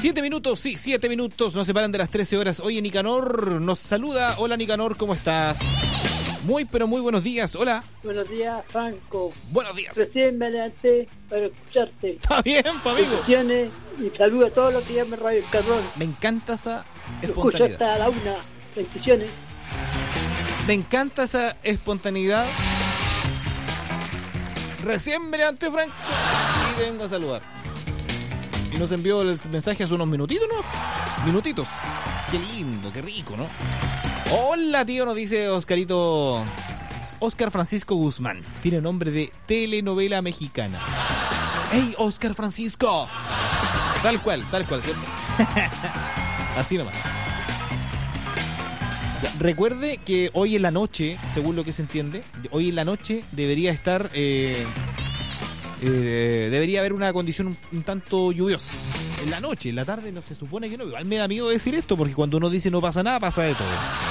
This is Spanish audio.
7 minutos, sí, 7 minutos nos separan de las 13 horas. Oye, Nicanor nos saluda. Hola, Nicanor, ¿cómo estás? Muy, pero muy buenos días. Hola. Buenos días, Franco. Buenos días. Recién me levanté para escucharte. Está bien, pa' amigo. Bendiciones y saludo a todos los que llaman Radio El Carrón. Me encanta esa Lo escucho espontaneidad. hasta la 1. Bendiciones. Me encanta esa espontaneidad. Recién me levanté, Franco, y vengo a saludar. Y nos envió el mensaje hace unos minutitos, ¿no? Minutitos. Qué lindo, qué rico, ¿no? Hola, tío, nos dice Oscarito. Oscar Francisco Guzmán. Tiene nombre de telenovela mexicana. ¡Ey, Oscar Francisco! Tal cual, ¿cierto? Así nomás. Ya, recuerde que hoy en la noche, según lo que se entiende, hoy en la noche debería estar... debería haber una condición un tanto lluviosa. En la noche, en la tarde no se supone que no. Igual me da miedo decir esto porque cuando uno dice no pasa nada, pasa de todo.